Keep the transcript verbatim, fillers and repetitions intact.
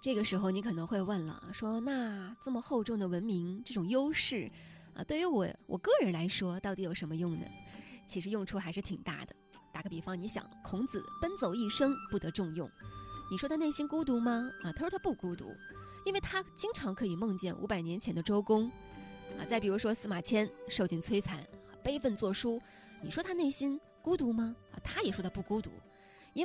这个时候你可能会问了，说那这么厚重的文明这种优势啊，对于我我个人来说到底有什么用呢？其实用处还是挺大的。打个比方，你想孔子奔走一生不得重用，你说他内心孤独吗？啊，他说他不孤独，因为他经常可以梦见五百年前的周公啊。再比如说司马迁受尽摧残，悲愤作书，你说他内心孤独吗？啊，他也说他不孤独，